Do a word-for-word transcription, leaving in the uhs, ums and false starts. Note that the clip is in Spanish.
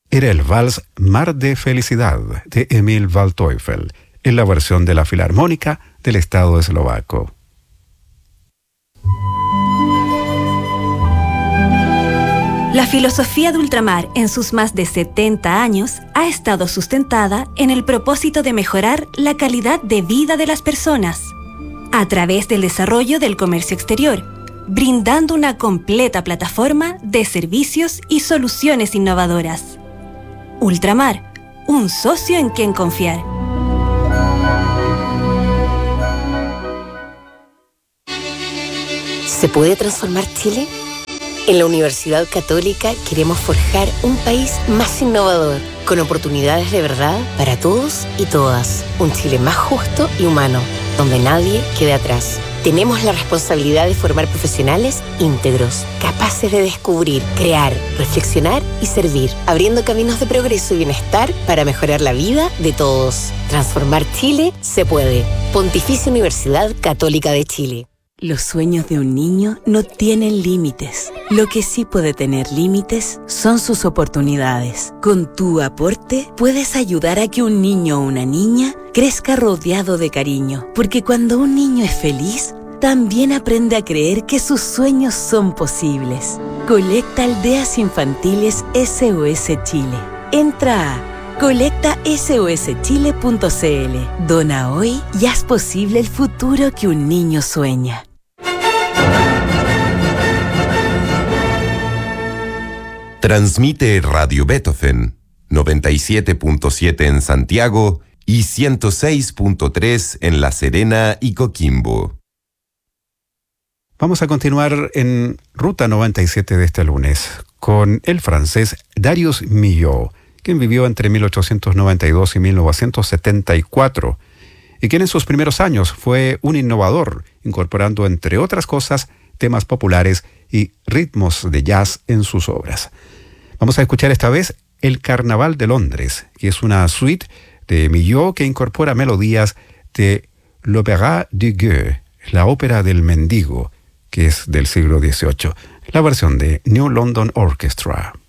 era el vals Mar de Felicidad de Emil Waldteufel, en la versión de la Filarmónica del Estado eslovaco. La filosofía de Ultramar en sus más de setenta años ha estado sustentada en el propósito de mejorar la calidad de vida de las personas a través del desarrollo del comercio exterior, brindando una completa plataforma de servicios y soluciones innovadoras. Ultramar, un socio en quien confiar. ¿Se puede transformar Chile? En la Universidad Católica queremos forjar un país más innovador, con oportunidades de verdad para todos y todas. Un Chile más justo y humano, donde nadie quede atrás. Tenemos la responsabilidad de formar profesionales íntegros, capaces de descubrir, crear, reflexionar y servir, abriendo caminos de progreso y bienestar para mejorar la vida de todos. Transformar Chile se puede. Pontificia Universidad Católica de Chile. Los sueños de un niño no tienen límites. Lo que sí puede tener límites son sus oportunidades. Con tu aporte puedes ayudar a que un niño o una niña crezca rodeado de cariño, porque cuando un niño es feliz, también aprende a creer que sus sueños son posibles. Colecta Aldeas Infantiles S O S Chile. Entra a colecta S O S chile punto c l. Dona hoy y haz posible el futuro que un niño sueña. Transmite Radio Beethoven, noventa y siete punto siete en Santiago y ciento seis punto tres en La Serena y Coquimbo. Vamos a continuar en Ruta noventa y siete de este lunes con el francés Darius Milhaud, quien vivió entre mil ochocientos noventa y dos y mil novecientos setenta y cuatro, y quien en sus primeros años fue un innovador, incorporando, entre otras cosas, temas populares y ritmos de jazz en sus obras. Vamos a escuchar esta vez El Carnaval de Londres, que es una suite de Milhaud que incorpora melodías de l'Opéra du Gueux, la ópera del mendigo, que es del siglo dieciocho, la versión de New London Orchestra.